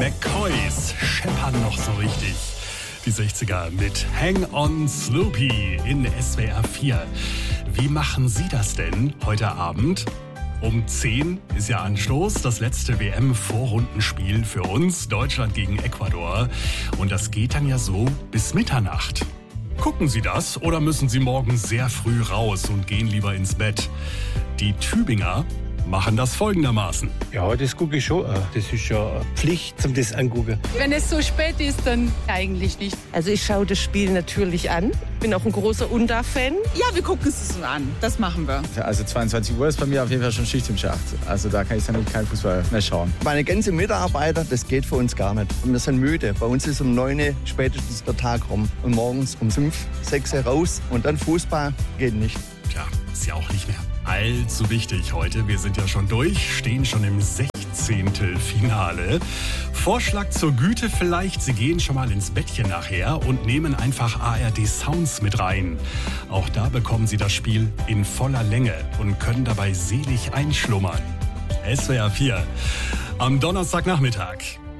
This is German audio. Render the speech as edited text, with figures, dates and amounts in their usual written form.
McCoys scheppern noch so richtig. Die 60er mit Hang On Sloopy in SWR 4. Wie machen Sie das denn heute Abend? Um 10 ist ja Anstoß, das letzte WM-Vorrundenspiel für uns, Deutschland gegen Ecuador. Und das geht dann ja so bis Mitternacht. Gucken Sie das oder müssen Sie morgen sehr früh raus und gehen lieber ins Bett? Die Tübinger machen das folgendermaßen. Ja, das gucke ich schon. Das ist ja eine Pflicht, zum das angucken. Wenn es so spät ist, dann eigentlich nicht. Also ich schaue das Spiel natürlich an. Bin auch ein großer Unda-Fan. Ja, wir gucken es uns an. Das machen wir. Also 22 Uhr ist bei mir auf jeden Fall schon Schicht im Schacht. Also da kann ich dann keinen Fußball mehr schauen. Meine ganze Mitarbeiter, das geht für uns gar nicht. Und wir sind müde. Bei uns ist um 9 Uhr spätestens der Tag rum. Und morgens um 5, 6 Uhr raus. Und dann Fußball geht nicht. Tja, ist ja auch nicht mehr allzu wichtig heute. Wir sind ja schon durch, stehen schon im 16. Finale. Vorschlag zur Güte vielleicht, Sie gehen schon mal ins Bettchen nachher und nehmen einfach ARD Sounds mit rein. Auch da bekommen Sie das Spiel in voller Länge und können dabei selig einschlummern. SWR 4 am Donnerstagnachmittag.